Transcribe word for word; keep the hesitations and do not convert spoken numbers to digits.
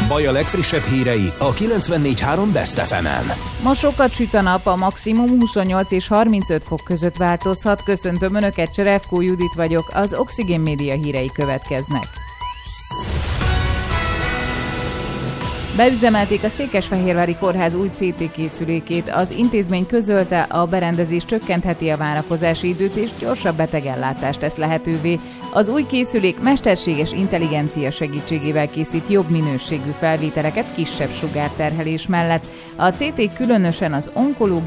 Baj a legfrissebb hírei a kilencvennégy három Best ef emen. Ma sokat süt a nap, a maximum huszonnyolc és harmincöt fok között változhat. Köszöntöm Önöket, Cserevkó Judit vagyok, az Oxigén Média hírei következnek. Beüzemelték a Székesfehérvári Kórház új cé té készülékét. Az intézmény közölte, a berendezés csökkentheti a várakozási időt és gyorsabb betegellátást tesz lehetővé. Az új készülék mesterséges intelligencia segítségével készít jobb minőségű felvételeket kisebb sugárterhelés mellett. A cé té különösen az onkológiai